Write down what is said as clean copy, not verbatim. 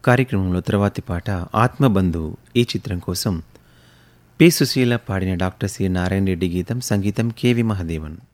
కార్యక్రమంలో తర్వాతి పాట ఆత్మబంధువు ఈ చిత్రం కోసం పి సుశీల పాడిన డాక్టర్ సి నారాయణ రెడ్డి గీతం, సంగీతం కెవి మహదేవన్.